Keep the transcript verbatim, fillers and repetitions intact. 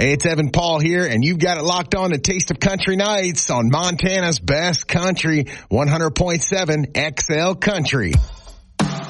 Hey, it's Evan Paul here, and you've got it locked on to Taste of Country Nights on Montana's best country, one hundred point seven X L Country.